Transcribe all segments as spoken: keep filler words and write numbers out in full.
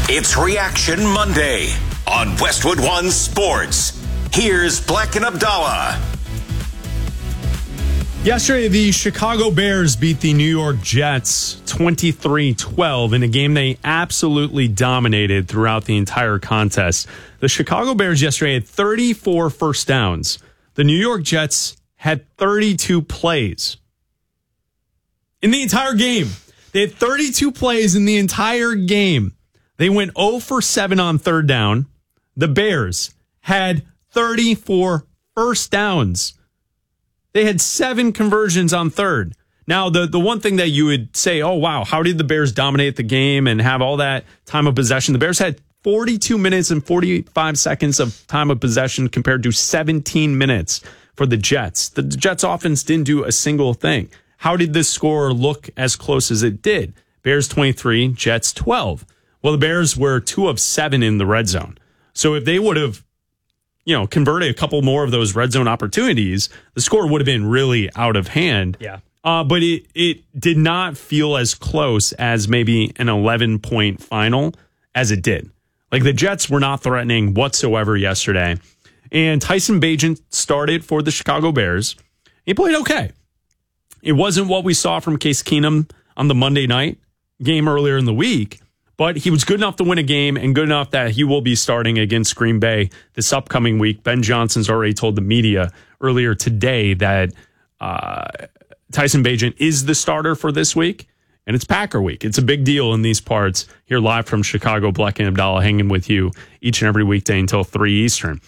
It's Reaction Monday on Westwood One Sports. Here's Black and Abdallah. Yesterday, the Chicago Bears beat the New York Jets twenty-three twelve in a game they absolutely dominated throughout the entire contest. The Chicago Bears yesterday had thirty-four first downs. The New York Jets had thirty-two plays. In the entire game, they had thirty-two plays in the entire game. They went zero for seven on third down. The Bears had thirty-four first downs. They had seven conversions on third. Now, the, the one thing that you would say, oh, wow, how did the Bears dominate the game and have all that time of possession? The Bears had forty-two minutes and forty-five seconds of time of possession compared to seventeen minutes for the Jets. The Jets offense didn't do a single thing. How did this score look as close as it did? Bears twenty-three, Jets twelve. Well, the Bears were two of seven in the red zone. So if they would have, you know, converted a couple more of those red zone opportunities, the score would have been really out of hand. Yeah. Uh, but it, it did not feel as close as maybe an eleven-point final as it did. Like, the Jets were not threatening whatsoever yesterday. And Tyson Bagent started for the Chicago Bears. He played okay. It wasn't what we saw from Case Keenum on the Monday night game earlier in the week, but he was good enough to win a game and good enough that he will be starting against Green Bay this upcoming week. Ben Johnson's already told the media earlier today that uh, Tyson Bagent is the starter for this week, and it's Packer week. It's a big deal in these parts. Here live from Chicago, Black and Abdallah hanging with you each and every weekday until three Eastern.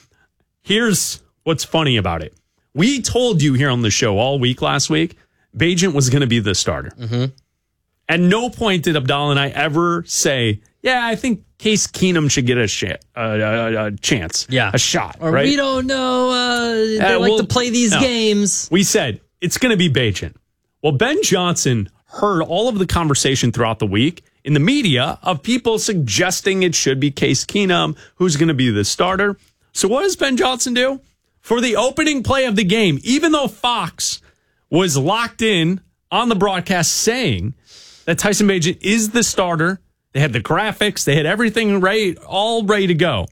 Here's what's funny about it. We told you here on the show all week last week, Bagent was going to be the starter. Mm-hmm. At no point did Abdallah and I ever say, yeah, I think Case Keenum should get a, sh- a, a, a chance, yeah. a shot. Or right? we don't know. Uh, they uh, like well, to play these no. games. We said, it's going to be Bagent. Well, Ben Johnson heard all of the conversation throughout the week in the media of people suggesting it should be Case Keenum, who's going to be the starter. So what does Ben Johnson do? For the opening play of the game, even though Fox was locked in on the broadcast saying that Tyson Bagent is the starter, they had the graphics, they had everything right, all ready to go.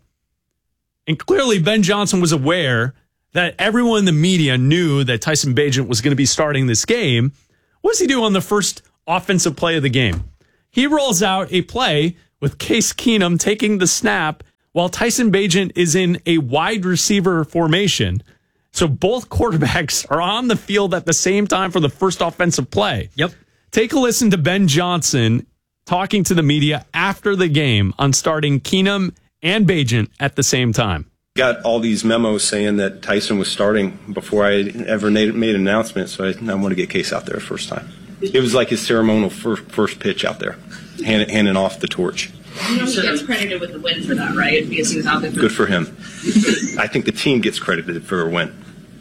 And clearly Ben Johnson was aware that everyone in the media knew that Tyson Bagent was going to be starting this game. What does he do on the first offensive play of the game? He rolls out a play with Case Keenum taking the snap while Tyson Bagent is in a wide receiver formation. So both quarterbacks are on the field at the same time for the first offensive play. Yep. Take a listen to Ben Johnson talking to the media after the game on starting Keenum and Bagent at the same time. Got all these memos saying that Tyson was starting before I ever made, made an announcement, so I, I want to get Case out there first time. It was like his ceremonial first, first pitch out there, hand, handing off the torch. You know, he gets credited with the win for that, right? Because he was out there. Good for him. I think the team gets credited for a win.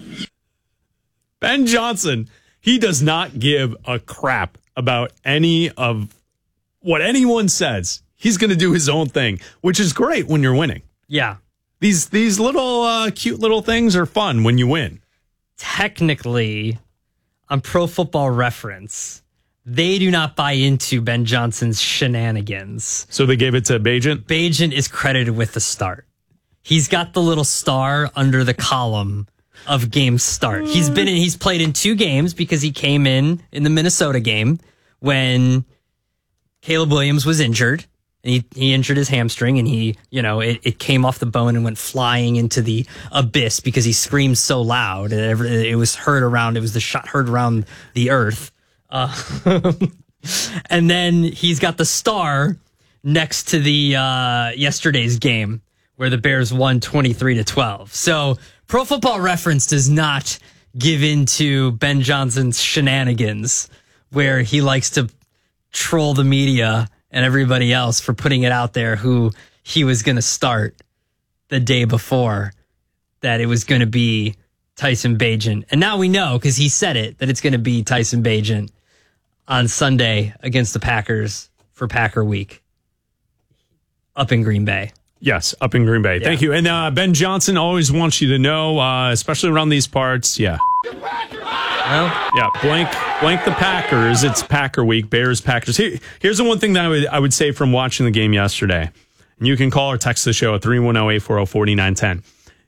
Ben Johnson, he does not give a crap about any of what anyone says. He's going to do his own thing, which is great when you're winning. Yeah. These these little uh, cute little things are fun when you win. Technically, on Pro Football Reference, they do not buy into Ben Johnson's shenanigans. So they gave it to Bagent? Bagent is credited with the start. He's got the little star under the column of game start. He's been in, he's played in two games because he came in in the Minnesota game when Caleb Williams was injured. And he, he injured his hamstring and he, you know, it, it came off the bone and went flying into the abyss because he screamed so loud. And it, it was heard around, it was the shot heard around the earth. Uh, and then he's got the star next to the uh, yesterday's game where the Bears won twenty-three to twelve. So Pro Football Reference does not give in to Ben Johnson's shenanigans where he likes to troll the media and everybody else for putting it out there who he was going to start the day before, that it was going to be Tyson Bagent. And now we know, because he said it, that it's going to be Tyson Bagent on Sunday against the Packers for Packer Week up in Green Bay. Yes, up in Green Bay. Yeah. Thank you. And uh, Ben Johnson always wants you to know, uh, especially around these parts, yeah. Well, Yeah, blank blank the Packers. It's Packer Week, Bears, Packers. Here, here's the one thing that I would, I would say from watching the game yesterday. And you can call or text the show at three one zero, eight four zero, four nine one zero.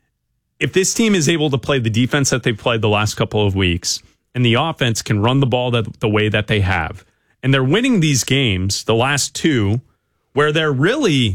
If this team is able to play the defense that they've played the last couple of weeks, and the offense can run the ball that, the way that they have, and they're winning these games, the last two, where they're really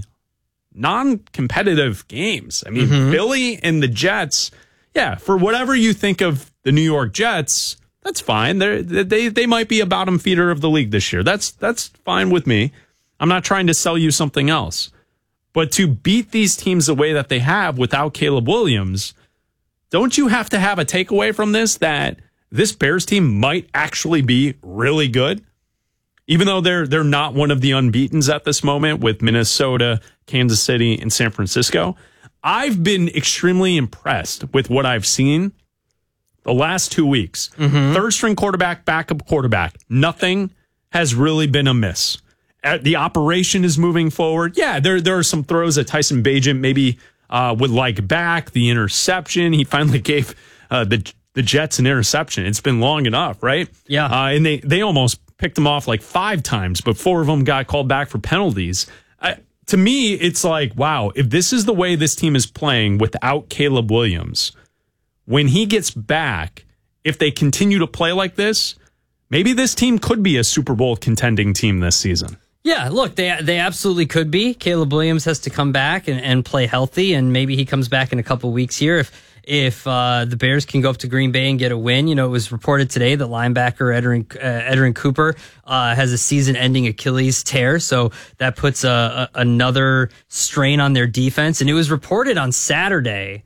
non-competitive games. I mean, mm-hmm. Philly and the Jets, yeah, for whatever you think of the New York Jets, that's fine. They're, they they might be a bottom feeder of the league this year. That's that's fine with me. I'm not trying to sell you something else. But to beat these teams the way that they have without Caleb Williams, don't you have to have a takeaway from this that this Bears team might actually be really good? Even though they're they're not one of the unbeatens at this moment with Minnesota, Kansas City, and San Francisco, I've been extremely impressed with what I've seen the last two weeks. Mm-hmm. Third string quarterback, backup quarterback. Nothing has really been amiss. The operation is moving forward. Yeah, there there are some throws that Tyson Bagent maybe uh, would like back. The interception, he finally gave uh, the the Jets an interception. It's been long enough, right? Yeah. Uh, and they, they almost picked them off like five times, but four of them got called back for penalties. Uh, to me, it's like, wow, if this is the way this team is playing without Caleb Williams, when he gets back, if they continue to play like this, maybe this team could be a Super Bowl contending team this season. Yeah, look, they they absolutely could be. Caleb Williams has to come back and, and play healthy, and maybe he comes back in a couple weeks here. If if uh, the Bears can go up to Green Bay and get a win, you know, it was reported today that linebacker Edrin, uh, Edrin Cooper uh, has a season-ending Achilles tear, so that puts a, a, another strain on their defense. And it was reported on Saturday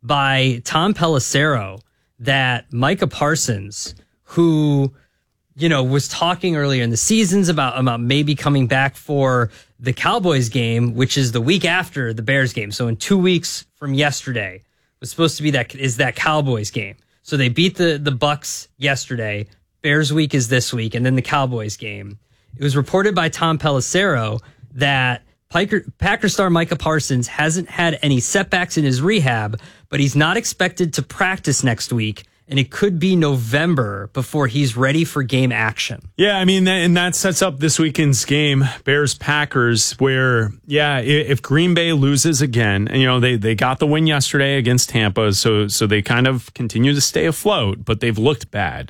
by Tom Pelissero that Micah Parsons, who, you know, was talking earlier in the seasons about, about maybe coming back for the Cowboys game, which is the week after the Bears game. So in two weeks from yesterday was supposed to be that is that Cowboys game. So they beat the, the Bucks yesterday. Bears week is this week, and then the Cowboys game. It was reported by Tom Pelissero that Packer, Packer star Micah Parsons hasn't had any setbacks in his rehab, but he's not expected to practice next week, and it could be November before he's ready for game action. Yeah, I mean, and that sets up this weekend's game, Bears-Packers, where, yeah, if Green Bay loses again, and, you know, they, they got the win yesterday against Tampa, so so they kind of continue to stay afloat, but they've looked bad.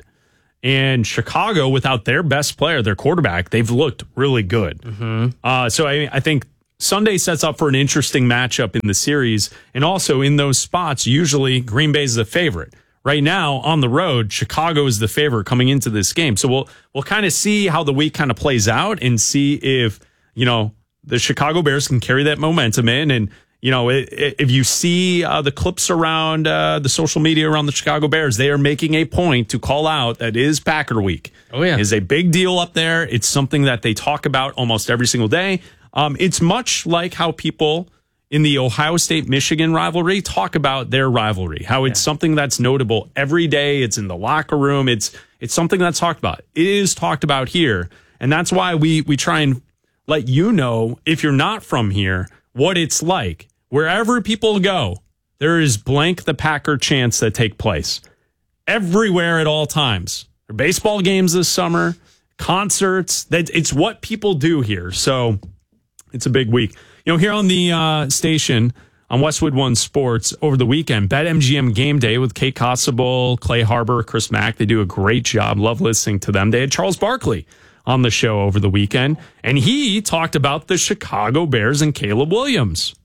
And Chicago, without their best player, their quarterback, they've looked really good. Mm-hmm. Uh, so I, I think Sunday sets up for an interesting matchup in the series, and also in those spots, usually Green Bay's the favorite. Right now, on the road, Chicago is the favorite coming into this game. So we'll we'll kind of see how the week kind of plays out and see if, you know, the Chicago Bears can carry that momentum in. And, you know, it, it, if you see uh, the clips around uh, the social media around the Chicago Bears, they are making a point to call out that it is Packer Week. Oh, yeah. It is a big deal up there. It's something that they talk about almost every single day. Um, it's much like how people in the Ohio State-Michigan rivalry talk about their rivalry, how it's yeah. something that's notable every day. It's in the locker room. It's it's something that's talked about. It is talked about here, and that's why we we try and let you know, if you're not from here, what it's like. Wherever people go, there is blank the Packer chants that take place. Everywhere at all times. There are baseball games this summer, concerts. That it's what people do here. So it's a big week. You know, here on the uh, station on Westwood One Sports over the weekend, BetMGM Game Day with Kate Kossable, Clay Harbor, Chris Mack. They do a great job. Love listening to them. They had Charles Barkley on the show over the weekend, and he talked about the Chicago Bears and Caleb Williams.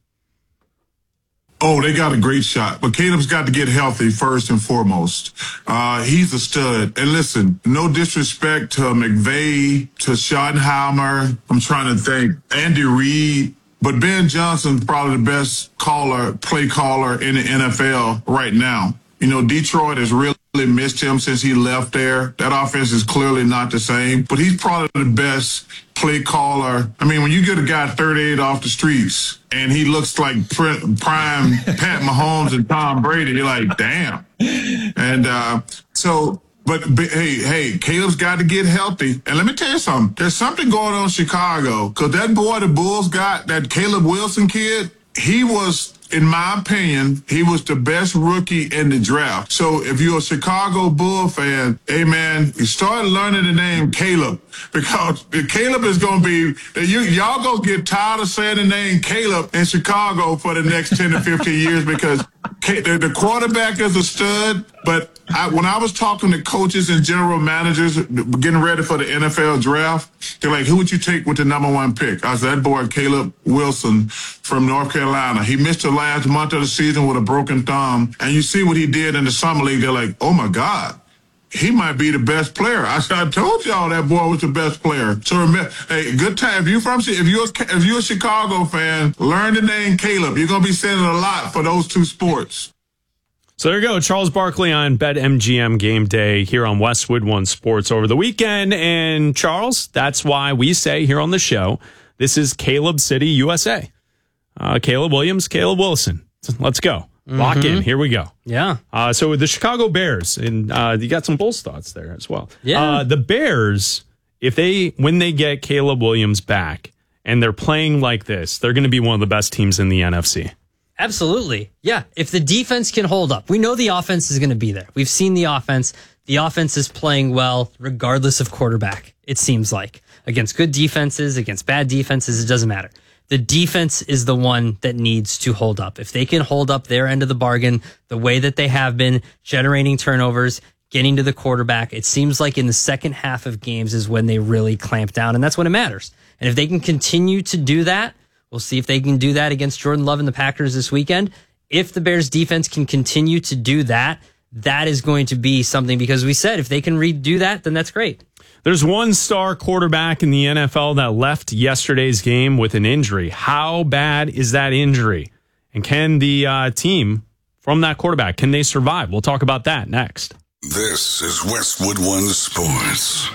Oh, they got a great shot, but Caleb's got to get healthy first and foremost. Uh, he's a stud. And listen, no disrespect to McVay, to Schottenheimer. I'm trying to think, Andy Reid. But Ben Johnson's probably the best caller, play caller in the N F L right now. You know, Detroit has really missed him since he left there. That offense is clearly not the same, but he's probably the best play caller. I mean, when you get a guy thirty-eight off the streets and he looks like prime Pat Mahomes and Tom Brady, you're like, damn. And uh, so... But, but hey, hey, Caleb's got to get healthy. And let me tell you something. There's something going on in Chicago because that boy the Bulls got, that Caleb Wilson kid, he was, in my opinion, he was the best rookie in the draft. So if you're a Chicago Bull fan, hey man, you start learning the name Caleb, because Caleb is going to be, you, y'all going to get tired of saying the name Caleb in Chicago for the next ten to fifteen years, because the, the quarterback is a stud. But I, when I was talking to coaches and general managers getting ready for the N F L draft, they're like, who would you take with the number one pick? I said, that boy Caleb Wilson from North Carolina. He missed the last month of the season with a broken thumb. And you see what he did in the summer league. They're like, oh, my God. He might be the best player. I said, I told y'all that boy was the best player. So remember, hey, good time. If you from, if you're if you're a Chicago fan, learn the name Caleb. You're gonna be sending a lot for those two sports. So there you go, Charles Barkley on BetMGM Game Day here on Westwood One Sports over the weekend. And Charles, that's why we say here on the show, this is Caleb City, U S A. Uh, Caleb Williams, Caleb Wilson. Let's go. Lock mm-hmm. in. Here we go. Yeah. Uh, so with the Chicago Bears, and uh, you got some Bulls thoughts there as well. Yeah. Uh, the Bears, if they when they get Caleb Williams back and they're playing like this, they're going to be one of the best teams in the N F C. Absolutely. Yeah. If the defense can hold up, we know the offense is going to be there. We've seen the offense. The offense is playing well, regardless of quarterback, it seems like. Against good defenses, against bad defenses, it doesn't matter. The defense is the one that needs to hold up. If they can hold up their end of the bargain the way that they have been, generating turnovers, getting to the quarterback, it seems like in the second half of games is when they really clamp down, and that's when it matters. And if they can continue to do that, we'll see if they can do that against Jordan Love and the Packers this weekend. If the Bears defense can continue to do that, that is going to be something, because we said if they can redo that, then that's great. There's one star quarterback in the N F L that left yesterday's game with an injury. How bad is that injury? And can the uh, team from that quarterback, can they survive? We'll talk about that next. This is Westwood One Sports.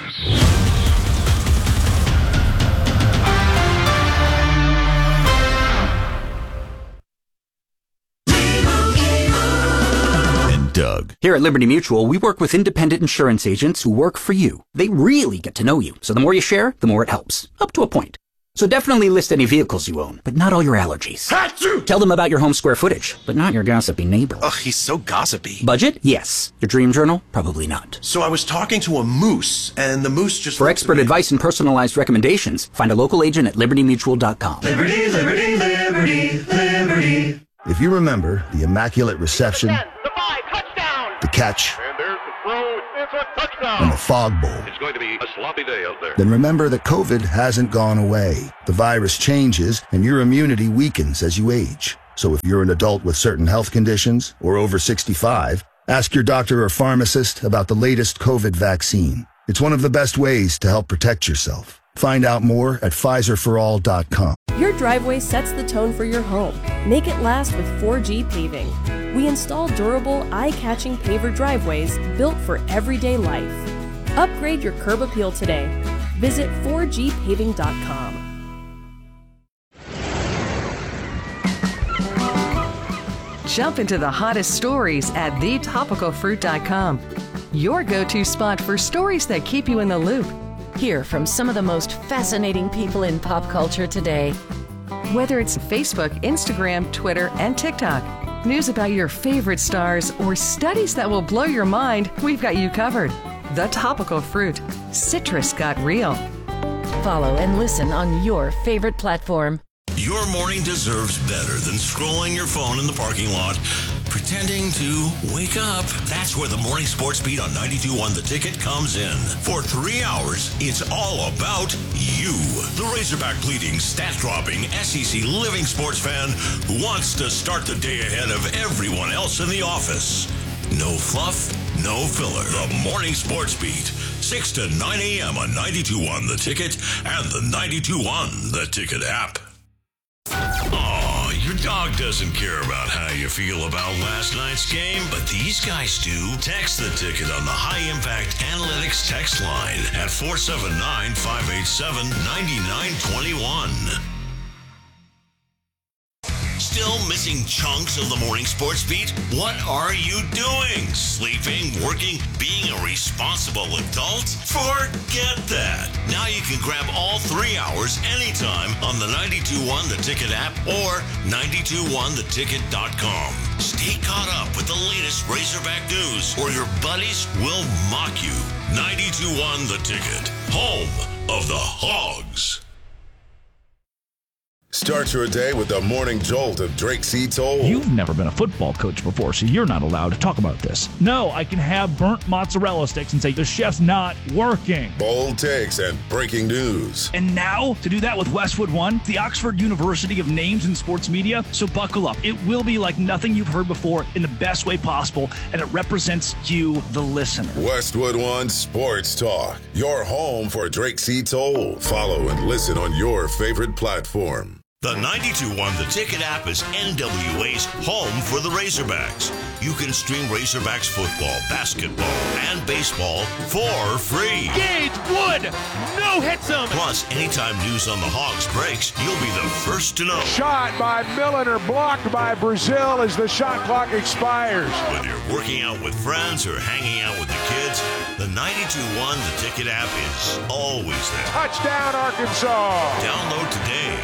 Doug. Here at Liberty Mutual, we work with independent insurance agents who work for you. They really get to know you, so the more you share, the more it helps. Up to a point. So definitely list any vehicles you own, but not all your allergies. Achoo! Tell them about your home square footage, but not your gossipy neighbor. Ugh, he's so gossipy. Budget? Yes. Your dream journal? Probably not. So I was talking to a moose, and the moose just... For expert advice and personalized recommendations, find a local agent at liberty mutual dot com. Liberty, liberty, liberty, liberty. If you remember the immaculate reception, the catch, and there's the throw. It's a touchdown. And the fog bowl. It's going to be a sloppy day out there. Then remember that COVID hasn't gone away. The virus changes, and your immunity weakens as you age. So if you're an adult with certain health conditions or over sixty-five, ask your doctor or pharmacist about the latest COVID vaccine. It's one of the best ways to help protect yourself. Find out more at Pfizer for all dot com. Your driveway sets the tone for your home. Make it last with four G Paving. We install durable, eye-catching paver driveways built for everyday life. Upgrade your curb appeal today. Visit four G paving dot com. Jump into the hottest stories at the topical fruit dot com. Your go-to spot for stories that keep you in the loop. Hear from some of the most fascinating people in pop culture today. Whether it's Facebook, Instagram, Twitter, and TikTok, news about your favorite stars, or studies that will blow your mind, we've got you covered. The Topical Fruit. Citrus got real. Follow and listen on your favorite platform. Your morning deserves better than scrolling your phone in the parking lot, pretending to wake up. That's where the Morning Sports Beat on ninety-two point one The Ticket comes in. For three hours, it's all about you. The Razorback bleeding, stat-dropping, S E C living sports fan who wants to start the day ahead of everyone else in the office. No fluff, no filler. The Morning Sports Beat, six to nine a.m. on ninety-two point one The Ticket and the ninety-two point one The Ticket app. Oh, your dog doesn't care about how you feel about last night's game, but these guys do. Text the ticket on the High Impact Analytics text line at four seven nine, five eight seven, nine nine two one. Still missing chunks of the morning sports beat? What are you doing? Sleeping, working, being a responsible adult? Forget that. Now you can grab all three hours anytime on the ninety-two point one The Ticket app or ninety-two one the ticket dot com. Stay caught up with the latest Razorback news or your buddies will mock you. ninety-two point one The Ticket, home of the Hogs. Start your day with the morning jolt of Drake C. Toll. You've never been a football coach before, so you're not allowed to talk about this. No, I can have burnt mozzarella sticks and say the chef's not working. Bold takes and breaking news. And now, to do that with Westwood One, the Oxford University of names in sports media, so buckle up. It will be like nothing you've heard before in the best way possible, and it represents you, the listener. Westwood One Sports Talk, your home for Drake C. Toll. Follow and listen on your favorite platform. The ninety-two point one The Ticket app is N W A's home for the Razorbacks. You can stream Razorbacks football, basketball, and baseball for free. Gage Wood, no hits him. Plus, anytime news on the Hogs breaks, you'll be the first to know. Shot by Milliner, blocked by Brazil as the shot clock expires. Whether you're working out with friends or hanging out with the kids, the ninety-two point one The Ticket app is always there. Touchdown, Arkansas. Download today.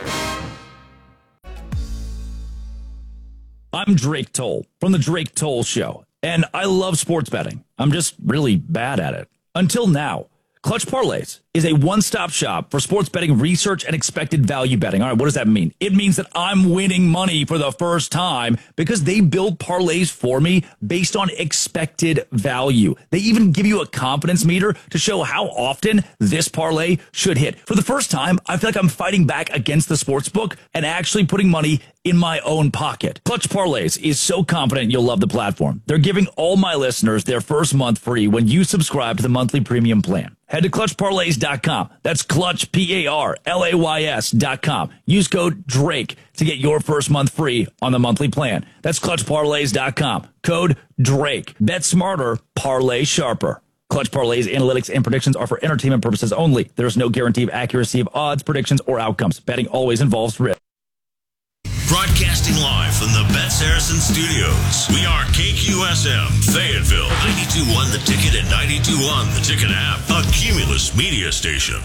I'm Drake Toll from The Drake Toll Show, and I love sports betting. I'm just really bad at it. Until now. Clutch Parlays is a one-stop shop for sports betting research and expected value betting. All right, what does that mean? It means that I'm winning money for the first time because they build parlays for me based on expected value. They even give you a confidence meter to show how often this parlay should hit. For the first time, I feel like I'm fighting back against the sports book and actually putting money in my own pocket. Clutch Parlays is so confident you'll love the platform. They're giving all my listeners their first month free when you subscribe to the monthly premium plan. Head to clutch parlays dot com. That's Clutch, P A R L A Y S dot com. Use code DRAKE to get your first month free on the monthly plan. That's clutch parlays dot com. Code DRAKE. Bet smarter, parlay sharper. Clutch Parlays analytics and predictions are for entertainment purposes only. There is no guarantee of accuracy of odds, predictions, or outcomes. Betting always involves risk. Broadcasting live from the Bet Saracen Studios, we are K Q S M, Fayetteville, ninety-two point one The Ticket and ninety-two point one The Ticket app, a Cumulus media station.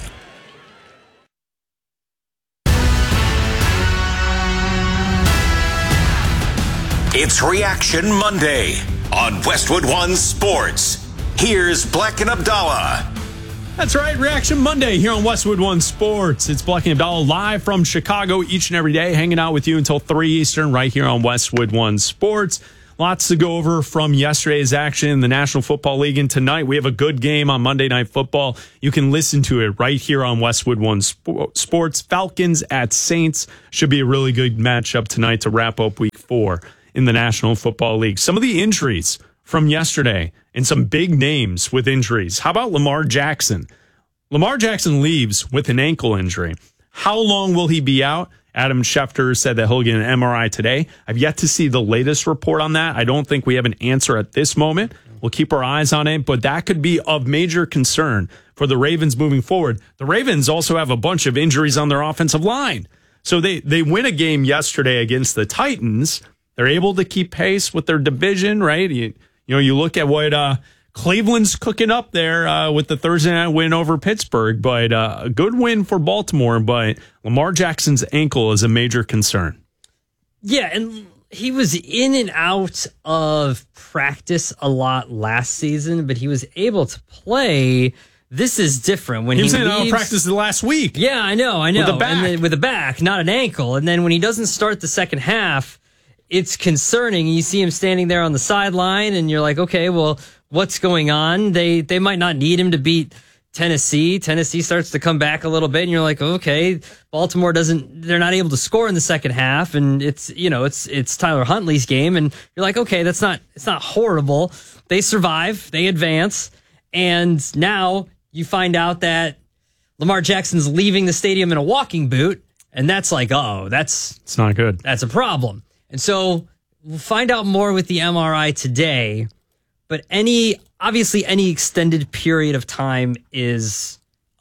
It's Reaction Monday on Westwood One Sports. Here's Black and Abdallah. That's right, Reaction Monday here on Westwood One Sports. It's Black and Abdallah live from Chicago each and every day, hanging out with you until three Eastern right here on Westwood One Sports. Lots to go over from yesterday's action in the National Football League. And tonight we have a good game on Monday Night Football. You can listen to it right here on Westwood One Sports. Falcons at Saints should be a really good matchup tonight to wrap up week four in the National Football League. Some of the injuries from yesterday and some big names with injuries. How about Lamar Jackson? Lamar Jackson leaves with an ankle injury. How long will he be out? Adam Schefter said that he'll get an M R I today. I've yet to see the latest report on that. I don't think we have an answer at this moment. We'll keep our eyes on it, but that could be of major concern for the Ravens moving forward. The Ravens also have a bunch of injuries on their offensive line. So they, they win a game yesterday against the Titans. They're able to keep pace with their division, right? You, you know, you look at what uh, Cleveland's cooking up there uh, with the Thursday night win over Pittsburgh, but uh, a good win for Baltimore. But Lamar Jackson's ankle is a major concern. Yeah, and he was in and out of practice a lot last season, but he was able to play. This is different. When he was he in leaves, out of practice the last week. Yeah, I know, I know. With the back. And then, with a back, not an ankle. And then when he doesn't start the second half, it's concerning. You see him standing there on the sideline, and you're like, okay, well, what's going on? They they might not need him to beat Tennessee. Tennessee starts to come back a little bit, and you're like, okay, Baltimore doesn't. They're not able to score in the second half, and it's you know it's it's Tyler Huntley's game, and you're like, okay, that's not it's not horrible. They survive, they advance, and now you find out that Lamar Jackson's leaving the stadium in a walking boot, and that's like, oh, that's it's not good. That's a problem. And so we'll find out more with the M R I today, but any obviously any extended period of time is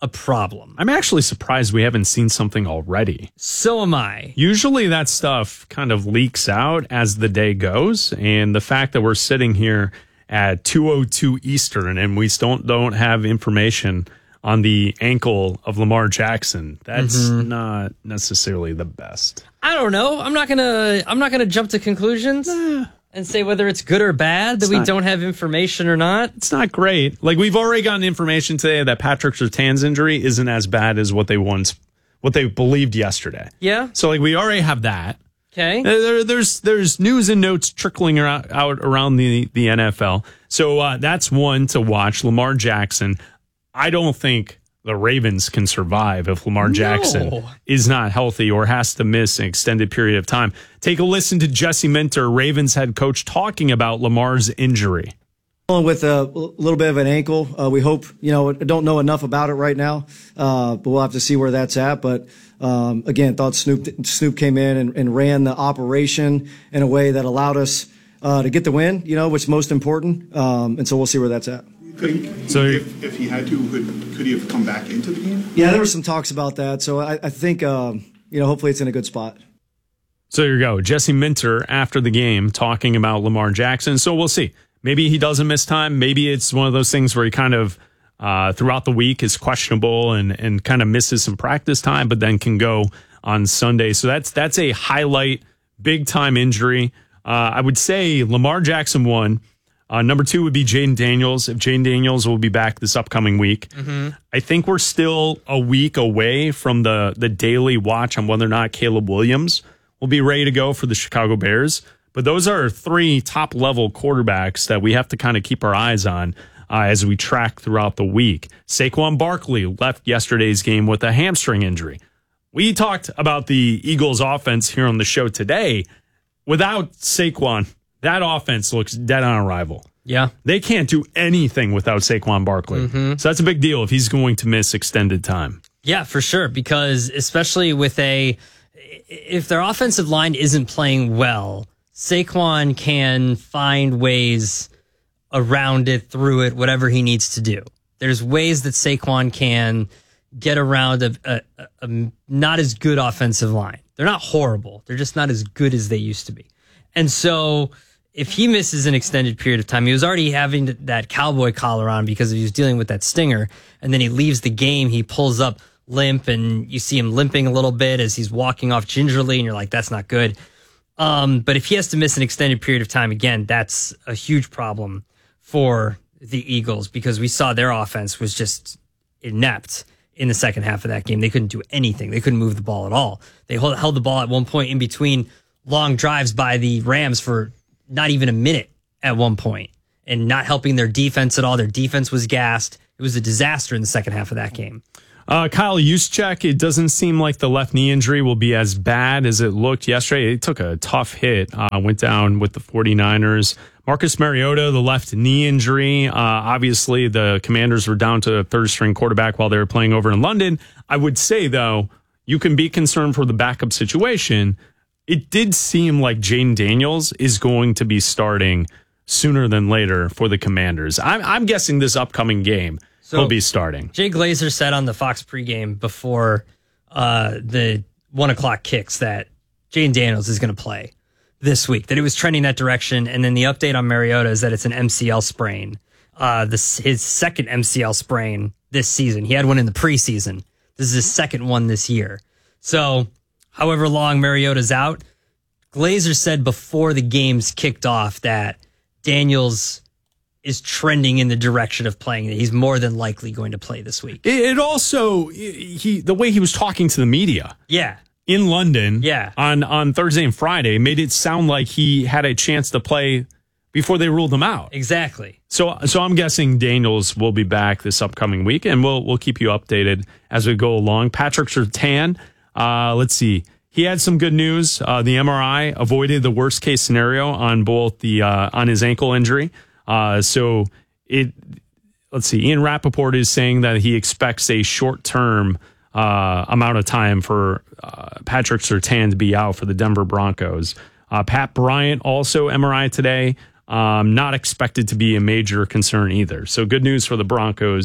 a problem. I'm actually surprised we haven't seen something already. So am I. Usually that stuff kind of leaks out as the day goes. And the fact that we're sitting here at two oh two Eastern and we don't, don't have information on the ankle of Lamar Jackson, that's mm-hmm. not necessarily the best. I don't know. I'm not gonna. I'm not gonna jump to conclusions nah. and say whether it's good or bad that it's we not, don't have information or not. It's not great. Like we've already gotten information today that Patrick Surtain's injury isn't as bad as what they once, what they believed yesterday. Yeah. So like we already have that. Okay. There, there's there's news and notes trickling out, out around the the N F L. So uh, that's one to watch. Lamar Jackson. I don't think the Ravens can survive if Lamar Jackson no. is not healthy or has to miss an extended period of time. Take a listen to Jesse Minter, Ravens head coach, talking about Lamar's injury. With a little bit of an ankle. Uh, we hope, you know, I don't know enough about it right now, uh, but we'll have to see where that's at. But um, again, thought Snoop Snoop came in and, and ran the operation in a way that allowed us uh, to get the win, you know, which is most important. Um, and so we'll see where that's at. Could, so if, if he had to, could, could he have come back into the game? Yeah, there were some talks about that. So I, I think, um, you know, hopefully it's in a good spot. So here you go. Jesse Minter after the game talking about Lamar Jackson. So we'll see. Maybe he doesn't miss time. Maybe it's one of those things where he kind of uh, throughout the week is questionable and, and kind of misses some practice time, but then can go on Sunday. So that's that's a highlight, big time injury. Uh, I would say Lamar Jackson won. Uh, number two would be Jayden Daniels. If Jayden Daniels will be back this upcoming week. Mm-hmm. I think we're still a week away from the, the daily watch on whether or not Caleb Williams will be ready to go for the Chicago Bears. But those are three top-level quarterbacks that we have to kind of keep our eyes on uh, as we track throughout the week. Saquon Barkley left yesterday's game with a hamstring injury. We talked about the Eagles' offense here on the show today. Without Saquon, that offense looks dead on arrival. Yeah. They can't do anything without Saquon Barkley. Mm-hmm. So that's a big deal if he's going to miss extended time. Yeah, for sure. Because especially with a, if their offensive line isn't playing well, Saquon can find ways around it, through it, whatever he needs to do. There's ways that Saquon can get around a, a, a not as good offensive line. They're not horrible. They're just not as good as they used to be. And so if he misses an extended period of time, he was already having that cowboy collar on because he was dealing with that stinger, and then he leaves the game, he pulls up limp, and you see him limping a little bit as he's walking off gingerly, and you're like, that's not good. Um, but if he has to miss an extended period of time, again, that's a huge problem for the Eagles because we saw their offense was just inept in the second half of that game. They couldn't do anything. They couldn't move the ball at all. They hold, held the ball at one point in between long drives by the Rams for not even a minute at one point and not helping their defense at all. Their defense was gassed. It was a disaster in the second half of that game. Uh, Kyle Juszczyk, it doesn't seem like the left knee injury will be as bad as it looked yesterday. It took a tough hit, uh, went down with the 49ers. Marcus Mariota, the left knee injury. Uh, obviously, the Commanders were down to a third-string quarterback while they were playing over in London. I would say, though, you can be concerned for the backup situation. It did seem like Jayden Daniels is going to be starting sooner than later for the Commanders. I'm, I'm guessing this upcoming game so he'll be starting. Jay Glazer said on the Fox pregame before uh, the one o'clock kicks that Jayden Daniels is going to play this week, that it was trending that direction. And then the update on Mariota is that it's an M C L sprain, uh, this, his second M C L sprain this season. He had one in the preseason. This is his second one this year. So however long Mariota's out, Glazer said before the games kicked off that Daniels is trending in the direction of playing. That he's more than likely going to play this week. It also, he the way he was talking to the media. Yeah. In London, yeah. on, on Thursday and Friday, made it sound like he had a chance to play before they ruled him out. Exactly. So so I'm guessing Daniels will be back this upcoming week, and we'll we'll keep you updated as we go along. Patrick Surtain, uh, let's see. He had some good news. Uh, the M R I avoided the worst case scenario on both the uh, on his ankle injury. Uh, so it let's see. Ian Rappaport is saying that he expects a short term uh, amount of time for uh, Patrick Surtain to be out for the Denver Broncos. Uh, Pat Bryant also M R I today. Um, not expected to be a major concern either. So good news for the Broncos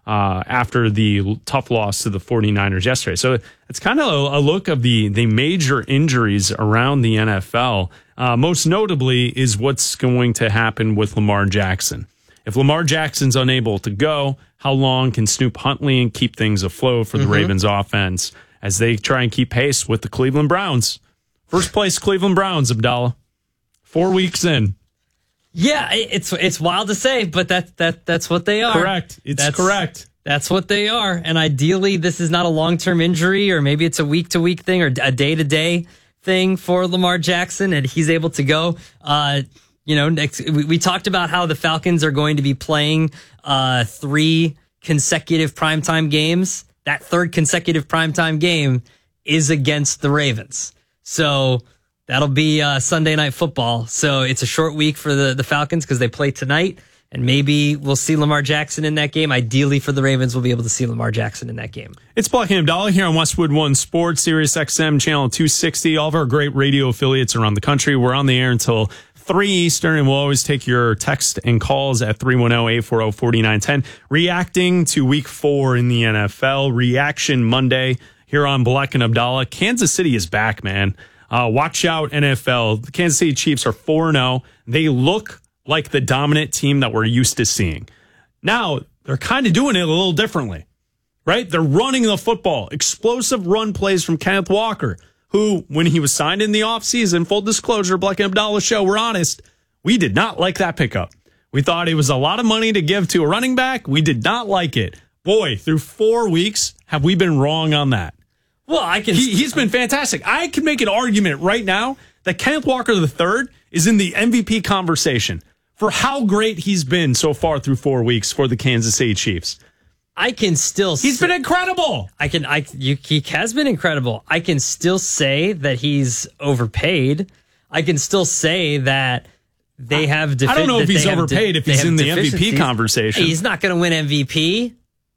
uh, after the tough loss to the 49ers yesterday. So it's kind of a, a look of the, the major injuries around the N F L. Uh, most notably is what's going to happen with Lamar Jackson. If Lamar Jackson's unable to go, how long can Snoop Huntley keep things afloat for the mm-hmm. Ravens offense as they try and keep pace with the Cleveland Browns? First place Cleveland Browns, Abdallah. Four weeks in. Yeah, it's it's wild to say, but that that that's what they are. Correct. It's that's, correct. That's what they are. And ideally, this is not a long-term injury, or maybe it's a week-to-week thing or a day-to-day thing for Lamar Jackson, and he's able to go. Uh, you know, next, we, we talked about how the Falcons are going to be playing uh, three consecutive primetime games. That third consecutive primetime game is against the Ravens. So that'll be uh, Sunday Night Football. So it's a short week for the, the Falcons because they play tonight. And maybe we'll see Lamar Jackson in that game. Ideally for the Ravens, we'll be able to see Lamar Jackson in that game. It's Black and Abdallah here on Westwood One Sports, Sirius X M, Channel two sixty. All of our great radio affiliates around the country. We're on the air until three Eastern, and we'll always take your text and calls at three one zero, eight four zero, four nine one zero. Reacting to week four in the N F L. Reaction Monday here on Black and Abdallah. Kansas City is back, man. Uh, watch out, N F L. The Kansas City Chiefs are four and oh. They look like the dominant team that we're used to seeing. Now, they're kind of doing it a little differently, right? They're running the football. Explosive run plays from Kenneth Walker, who, when he was signed in the offseason, full disclosure, Black and Abdallah show, we're honest, we did not like that pickup. We thought it was a lot of money to give to a running back. We did not like it. Boy, through four weeks, have we been wrong on that? Well, I can. He, he's been fantastic. I can make an argument right now that Kenneth Walker the third is in the M V P conversation for how great he's been so far through four weeks for the Kansas City Chiefs. I can still. He's say, been incredible. I can. I you, he has been incredible. I can still say that he's overpaid. I can still say that they have. Defi- I don't know if he's overpaid. De- if he's in the M V P conversation, he's not going to win M V P.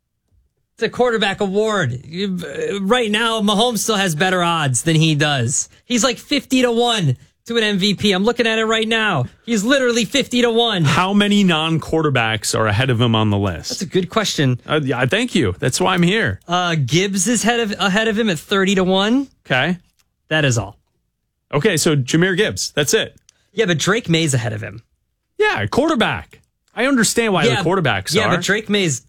It's a quarterback award. Right now, Mahomes still has better odds than he does. He's like fifty to one to an M V P. I'm looking at it right now. He's literally fifty to one. How many non-quarterbacks are ahead of him on the list? That's a good question. Uh, yeah, thank you. That's why I'm here. Uh, Gibbs is ahead of, ahead of him at thirty to one. Okay. That is all. Okay, so Jahmyr Gibbs. That's it. Yeah, but Drake May's ahead of him. Yeah, quarterback. I understand why yeah, the quarterbacks yeah, are. Yeah, but Drake May's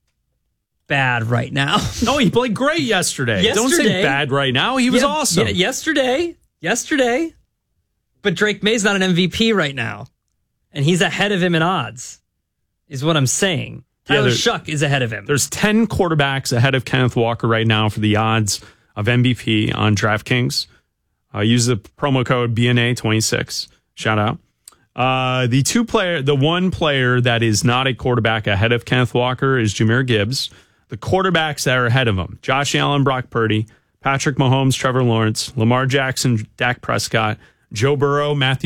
bad right now. No, he played great yesterday. yesterday. Don't say bad right now. He was yeah, awesome. Yeah, yesterday. Yesterday. But Drake May's not an M V P right now. And he's ahead of him in odds, is what I'm saying. Tyler yeah, Shuck is ahead of him. There's ten quarterbacks ahead of Kenneth Walker right now for the odds of M V P on DraftKings. Uh, use the promo code B N A twenty-six. Shout out. Uh, the two player, the one player that is not a quarterback ahead of Kenneth Walker is Jahmyr Gibbs. The quarterbacks that are ahead of him: Josh Allen, Brock Purdy, Patrick Mahomes, Trevor Lawrence, Lamar Jackson, Dak Prescott, Joe Burrow, Matthew